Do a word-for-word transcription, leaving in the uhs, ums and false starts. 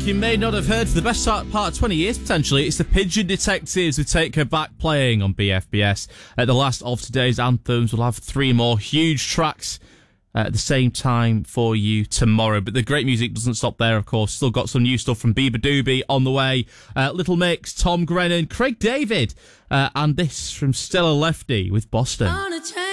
you may not have heard for the best part of twenty years, potentially. It's the Pigeon Detectives with Take Her Back playing on B F B S. At the last of today's anthems, we'll have three more huge tracks at the same time for you tomorrow. But the great music doesn't stop there, of course. Still got some new stuff from Bieber Doobie on the way. Uh, Little Mix, Tom Grennan, Craig David, uh, and this from Stella Lefty with Boston.